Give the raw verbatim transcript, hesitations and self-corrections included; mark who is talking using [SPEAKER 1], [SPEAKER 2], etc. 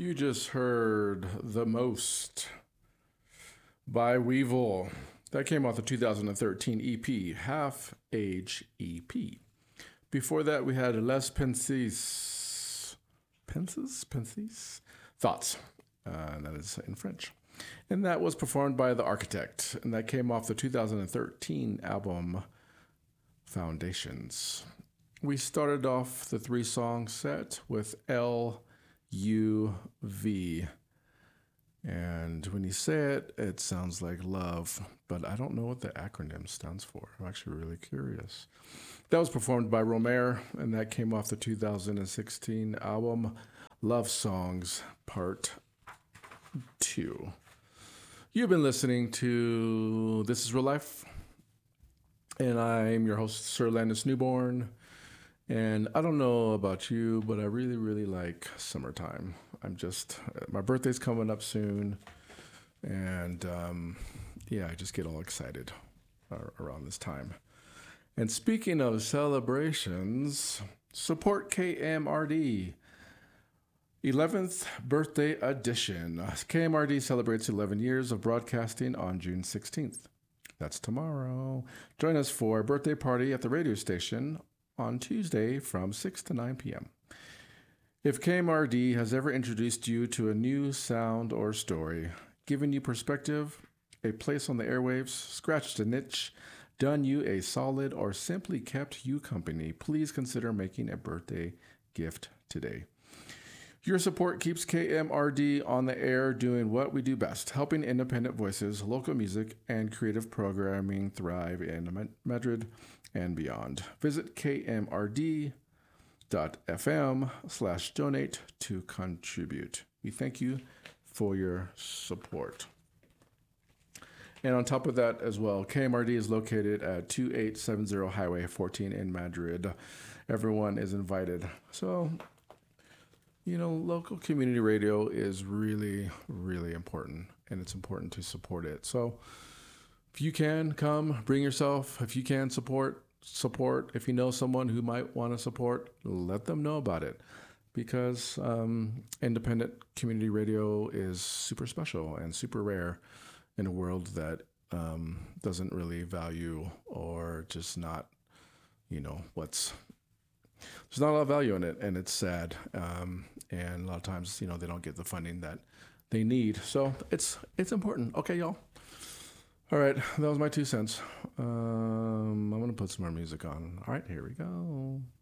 [SPEAKER 1] You just heard The Most by Weevil. That came off the two thousand thirteen E P, Half Age E P. Before that, we had Les Pensis. Pensis? Pensis? Thoughts. Uh, that is in French. And that was performed by The Architect. And that came off the two thousand thirteen album Foundations. We started off the three song set with L U V. And when you say it, it sounds like love, but I don't know what the acronym stands for. I'm actually really curious. That was performed by Romare, and that came off the two thousand sixteen album Love Songs Part two. You've been listening to This Is Real Life, and I'm your host, Sir Landis Newborn. And I don't know about you, but I really, really like summertime. I'm just, my birthday's coming up soon. And um, yeah, I just get all excited around this time. And speaking of celebrations, support K M R D. eleventh birthday edition. K M R D celebrates eleven years of broadcasting on June sixteenth. That's tomorrow. Join us for a birthday party at the radio station on Tuesday from six to nine p.m. If K M R D has ever introduced you to a new sound or story, given you perspective, a place on the airwaves, scratched a niche, done you a solid, or simply kept you company, please consider making a birthday gift today. Your support keeps K M R D on the air doing what we do best, helping independent voices, local music, and creative programming thrive in Madrid and beyond. Visit kmrd.fm slash donate to contribute. We thank you for your support. And on top of that as well, K M R D is located at twenty-eight seventy Highway fourteen in Madrid. Everyone is invited. So, you know, local community radio is really, really important, and it's important to support it. So if you can come, bring yourself. If you can support, support. If you know someone who might want to support, let them know about it, because um, independent community radio is super special and super rare in a world that um, doesn't really value, or just not, you know, what's, there's not a lot of value in it, and it's sad. Um, and a lot of times, you know, they don't get the funding that they need. So it's it's important. Okay, y'all. All right, that was my two cents. Um, I'm going to put some more music on. All right, here we go.